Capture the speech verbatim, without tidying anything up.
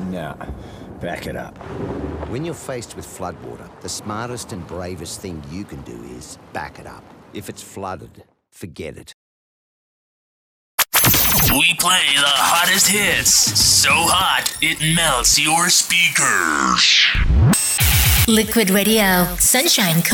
Nah, back it up. When you're faced with floodwater, the smartest and bravest thing you can do is back it up. If it's flooded, forget it. We play the hottest hits. So hot, it melts your speakers. Liquid Radio, Sunshine